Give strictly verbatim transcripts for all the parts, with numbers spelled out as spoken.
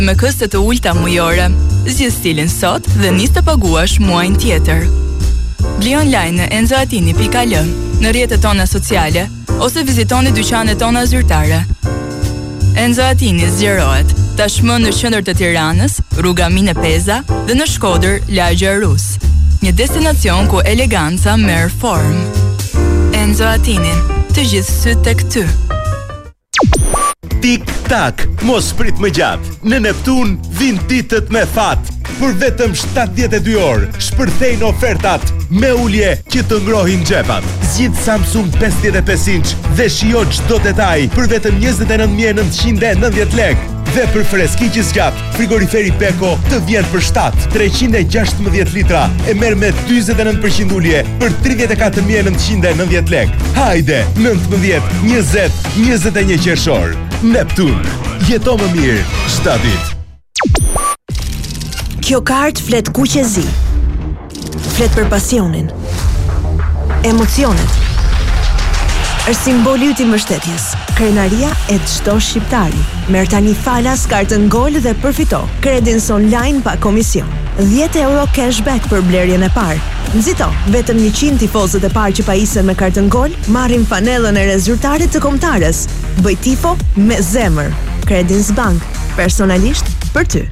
Me koste të ulta mujore, zgjidh stilin sot dhe nis të paguash muajin tjetër. Bli online në enzoatini pikë al në rrjetet tona sociale ose vizitoni dyqanet tona zyrtare. Enzoatini zgjerohet tashmë në qendër të Tiranës, rruga Mine Peza dhe në Shkodër, lagja Rus. Një destinacion ku eleganca merr formë. Enzoatini, të gjithë syt tek ty. Tik tak, mos prit më gjatë. Në Neptun vin ditët me fat. Për vetëm shtatëdhjetë e dy orë, shpërthejnë ofertat me ulje që të ngrohin xhepat. Zgjidh Samsung pesëdhjetë e pesë inç dhe shijo çdo detaj për vetëm njëzet e nëntë mijë e nëntëqind e nëntëdhjetë lekë. Dhe për freski që zgjat, frigoriferi Beko të vjen për shtatë treqind e gjashtëmbëdhjetë litra e merr me dyzet e nëntë përqind ulje për tridhjetë e katër mijë e nëntëqind e nëntëdhjetë lekë. Hajde, nëntëmbëdhjetë, njëzet, njëzet e një qershor. Neptun, jeto më mirë çdo ditë. Kjo kartë flet kuqezi. Flet për pasionin, emocionet. Është simboli i mbështetjes, krenaria e çdo shqiptari. Merr tani falas kartën Gol dhe përfito kredins online pa komision. dhjetë euro cashback për blerjen e parë. Nxito, vetëm njëqind tifozët e parë që pajisen me kartën Gol marrin panellën e rezultatit të kombëtarës. Bëj tifo me zemër. Credins Bank, personalisht për ty.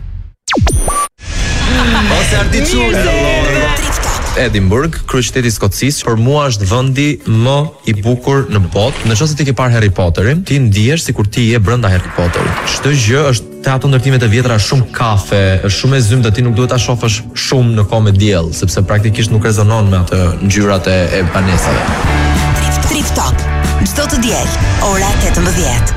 Ose ardiçur. Edinburgh, kryeqyteti i Skocisë, për mua është vendi më i bukur në botë. Nëse ti ke parë Harry Potterin, ti ndihesh sikur ti je brenda Harry Potterit. Çdo gjë është te ato ndërtimet e vjetra, shumë kafe, është shumë e zymë dhe ti nuk duhet ta shohësh shumë në kohë me diell, sepse praktikisht nuk rezonon me atë ngjyrat e, e banesave. Trip Top, çdo të diel, ora tetëmbëdhjetë.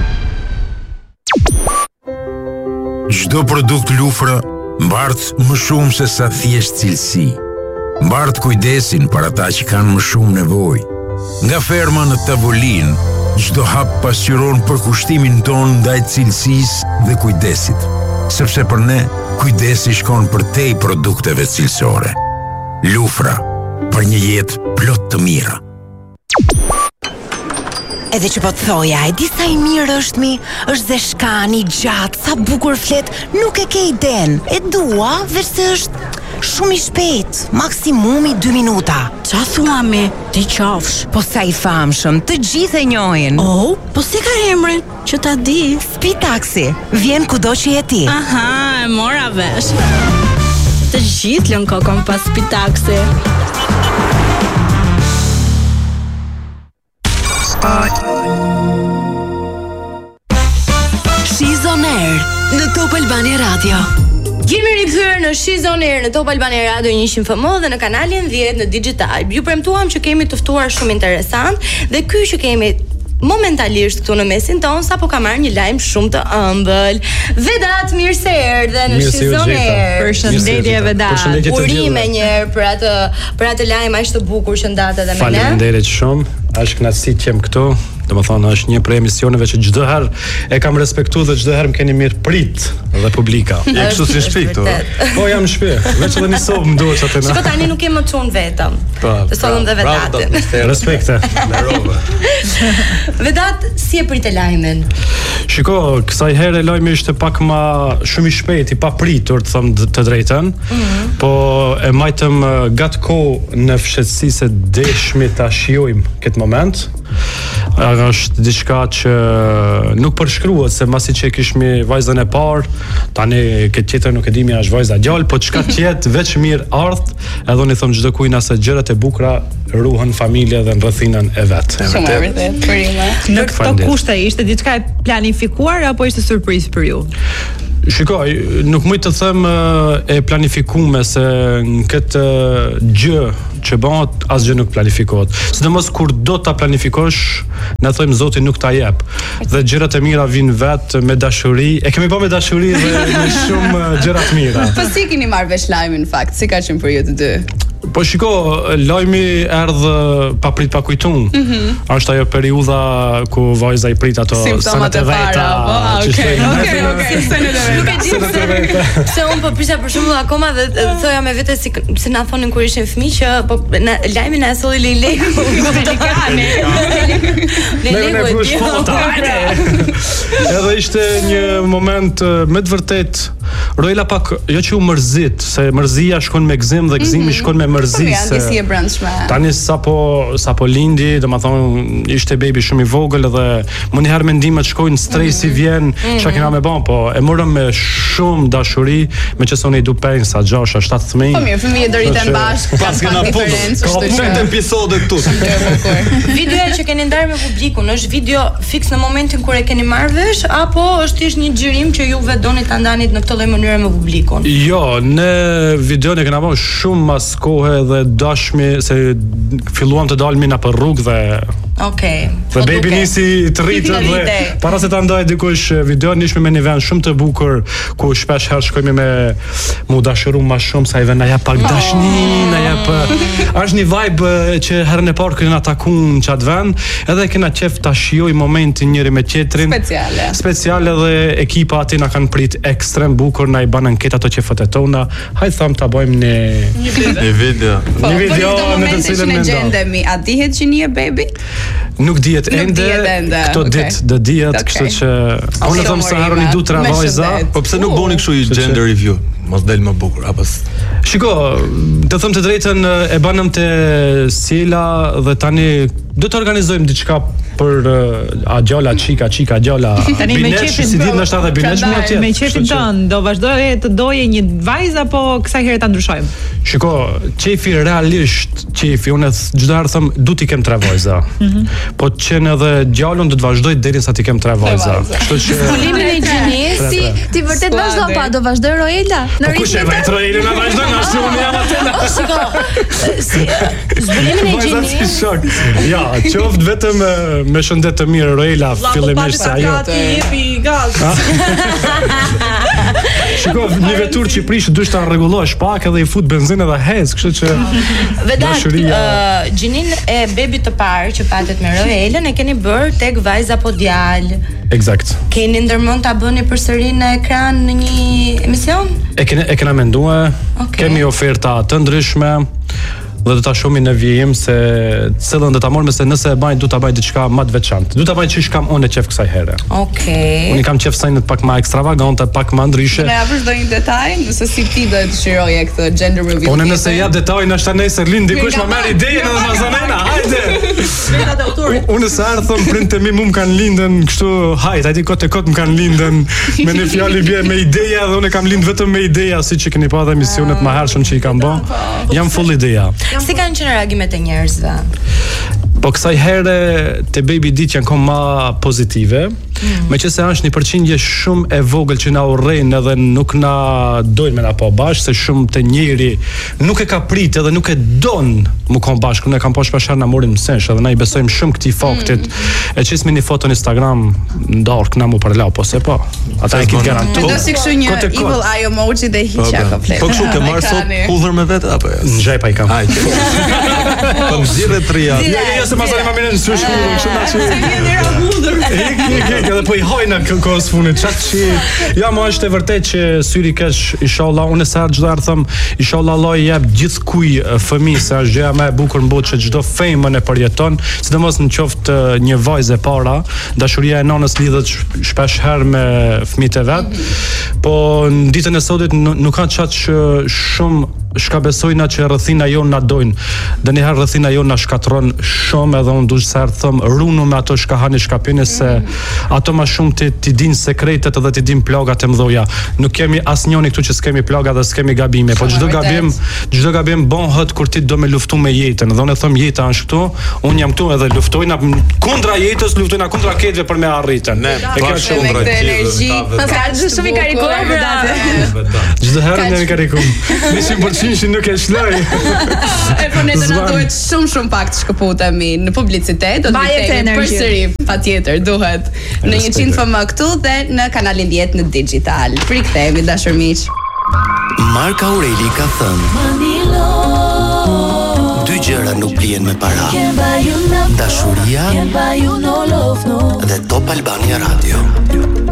Çdo produkt Lufra mbart më shumë se sa thjesht cilësi. Mbart kujdesin për ata që kanë më shumë nevojë. Nga ferma në Tavolin, çdo hap pasqyron përkushtimin ton ndaj cilësisë dhe kujdesit. Sepse për ne, kujdesi shkon përtej produkteve cilësore. Lufra, për një jetë plot të mira. Edhe që po të thoja, e di sa i mirë është mi, është dhe shkani, gjatë, sa bukur flet, nuk e ke iden. E dua, veç se është shumë i shpejt, maksimumi dy minuta. Qa thua mi, ti qafsh? Po sa i famshëm, të gjithë e njohin. Oh, po si ka emrin, që ta di? Speed Taxi, vjen kudo që je ti. Aha, e mora vesh. Të gjithë lën kokon pas Speed Taxi. She's on Air në Top Albania Radio. Jemi rikthyer në She's on Air në Top Albania Radio njëqind F M dhe në kanalin dhjetë në Digital. Ju premtuam që kemi të ftuar shumë interesant dhe ky që kemi momentalisht këtu në mesin ton sapo ka marrë një lajm shumë të ëmbël. Vedat, mirë se erdhe në She's on Air. Përshëndetje Vedat. Urime një herë për atë për atë lajm aq të bukur që ndatë edhe me ne. Faleminderit shumë. Është kënaqësi që jem këtu. Domethënë është një prej emisioneve që çdo herë e kam respektuar dhe çdo herë më keni mirë prit dhe publika. Je kështu si shtëpi këtu. Po jam në shtëpi. Veç edhe një sop më duhet atë. Shiko tani nuk jem më çun vetëm. Të sollëm dhe Vedatin. Respekte. Vedat, si e pritë lajmin? Shiko, kësaj herë lajmi ishte pak më shumë i shpejt, i papritur, të them të drejtën. Mm-hmm. Po e majtëm gat kohë në fshehtësi se deshmi ta shijojmë këtë moment. Është diçka që nuk përshkruhet se masi që kishmi vajzën e parë, tani këtë tjetër nuk e dimi është vajza djalë, po çka tjetë veç mirë ardh, edhe unë i them çdo kujt se gjërat e bukura ruhen familje dhe në rrethinën e vet. Shumë e vërtetë, për ime. Në këto kushte ishte diçka e planifikuar apo ishte surprizë për ju? Shikoj, nuk mund të them e planifikume se në këtë gjë që bëhet asgjë nuk planifikohet. Sidomos kur do ta planifikosh, na thojmë Zoti nuk ta jep. Dhe gjërat e mira vijnë vetë me dashuri. E kemi bërë me dashuri dhe me shumë gjëra të mira. Po si keni marrë vesh lajmin në fakt? Si ka qenë për ju të dy? Po shiko, lajmi erdhë pa prit pa kujtun. Mm-hmm. Është ajo periudha ku vajza i prit ato simptomat e veta. Okej, okej, okej. Nuk e di se unë po prisja për shembull akoma dhe thoja me vete si se na thonin kur ishin fëmijë që po lajmi na solli Lejleku. Amerikanë. Lejleku. Edhe ishte një moment me të vërtet Roela pak jo që u mërzit, se mërzia shkon me gëzim dhe gëzimi mm-hmm. shkon me mërzi. Po, janë disi e brendshme. Tani sapo sapo lindi, domethënë ishte baby shumë i vogël dhe më një herë mendimet shkojnë, stresi mm-hmm. vjen, mm-hmm. çka kena me bën, po e morëm me shumë dashuri, meqense unë i du pensa gjasht shtatë fëmijë. Po mirë, fëmijët do riten bashkë, pas kena diferencë, kështu që episode këtu. Videoja që keni ndarë me publikun, është video fiks në momentin kur e keni marrë vesh apo është thjesht një xhirim që juve doni ta ndanit në këtë lloj mënyre me publikun? Jo, në videon e kena bën shumë mas kohe dhe dashmi se filluam të dalmi na për rrugë dhe Okej. Dhe baby nisi të rritë dhe para se ta ndaj dikush videon ishme me një vend shumë të bukur ku shpesh herë shkojmë me mu dashurum më shumë sa i vjen na jap pak dashni, na jap është një vibe që herën e parë kena takuar në çat vend, edhe kena qef ta shijoj momentin njëri me tjetrin. Speciale. Speciale dhe ekipa aty na kanë prit ekstrem bukur, na i bën anketë ato qefët e tona. Hajde tham ta bëjmë një një video. Një video në të cilën ne gjendemi. A dihet që një baby? Nuk dihet ende, këto ditë do dihet, kështu që unë them se harroni du tra vajza, po pse nuk bëni kështu i gender review? Mos del më bukur apo Shiko, të them të drejtën e banëm te Sjela dhe tani do të organizojmë diçka për a gjalla çika, çika gjalla. Tani me qefin si ditë ndoshta edhe binesh më atje. Me qefin ton, do vazhdoje të doje një vajzë apo kësaj herë ta ndryshojmë? Shiko, qefi realisht, qefi unë çdo herë them du t'i kem tre vajza. Po të qenë edhe gjallën do të vazhdoj derisa t'i kem tre vajza. Kështu që Zbulimin e gjinesi, ti vërtet vazhdo pa, do vazhdoj Roela? Në kush e vet Roela na vazhdon ashtu unë jam atë. Shiko, si zbulimin e gjinesi. Ja, qoftë vetëm me shëndet të mirë Roela fillimisht se ajo. Jepi gaz. Shiko, një vetur që prish duhet ta rregullosh pak edhe i fut benzinë dhe hez, kështu që Vedat, gjinin e bebit të parë që patet me Roelën e keni bërë tek vajza apo djalë. Eksakt. Keni ndërmend ta bëni përsëri në ekran në një emision? E kena e kena menduar, kemi oferta të ndryshme. Dhe do ta shohim në vijim se cellën do ta marrim se nëse e bajnë do ta baj diçka më të veçantë. Do ta baj çish kam unë qef kësaj here. Okej. Unë kam qef sajnë pak më ekstravagante, pak më ndryshe. Ne japësh ndonjë detaj, nëse si ti do të dëshiroje këtë gender reveal. Unë nëse jap detaj na shta nesër lind dikush më merr idenë edhe mazanena, hajde. Vetat e autorit. Unë sa herë thon printe mi më kanë lindën kështu, hajde, hajde kot e kot më kanë lindën me një fjalë bie me ideja dhe unë kam lind vetëm me ideja, siç e keni pa edhe emisionet më hershëm që i kam bën. Jam full ideja. Si kanë qenë reagimet e njerëzve? Po kësaj here te baby dit janë kom ma pozitive, mm. me që se është një përqindje shumë e vogël që na urrejnë edhe nuk na dojnë me na po bashkë, se shumë të njeri nuk e ka prit edhe nuk e don mu kom bashkë, ne kam po shpeshar na morim mësesh edhe na i besojmë shumë këti faktit, mm. e qismi një foto në Instagram ndarë këna mu përlau, po se po, ata e kitë garantu. Me do si kështu një evil eye emoji dhe hiqa komplet. Po kështu ke marrë sot hudhër me vetë, apo jes? Në gjaj pa i kam. Po më zhire të rria. Se masari ma minen në së shkurë, kështë nga që... Se vjen e ragudër. Hek, hek, hek, edhe po i hojna kohës funit, qatë që... Ja, ma është e vërtet që syri kesh, inshallah, unë e sërë gjithë arë thëm, inshallah, Allah i jep gjithë kuj fëmi, se është gjëja me e bukur në botë që gjithdo fejmën e përjeton, së dhe mos në qoftë një vajzë e para, dashuria e nanës lidhët shpesh herë me fëmijët e vetë, po në ditën e sotit nuk kanë qatë që shumë shka besojna që rrethina jonë na dojnë, dhe njëherë rrethina jonë na shkatron shumë, edhe unë dush sërë thëmë runu me ato shka hani shka pini, se ato ma shumë ti, ti din sekretet edhe ti din plagat e mdoja. Nuk kemi as njoni këtu që s'kemi plaga dhe s'kemi gabime, po gjdo gabim, gjdo gabim bon hët kur ti do me luftu me jetën, dhe unë e thëmë jeta është këtu, unë jam këtu edhe luftojna kundra jetës, luftojna kundra ketve për me arritën. Ne, e kjo është kundra gjithë. Shumë i karikuar, Gjdo herë ne mi karikuar. Që nuk e shloj. E po ne të na duhet shumë shumë pak të shkëputemi në publicitet, do të vitemi përsëri, patjetër, duhet në njëqind F M këtu dhe në kanalin dhjetë në digital. Prikthehemi dashur miq. Mark Aureli ka thënë: dy gjëra nuk blihen me para. Dashuria dhe Top Albania Radio.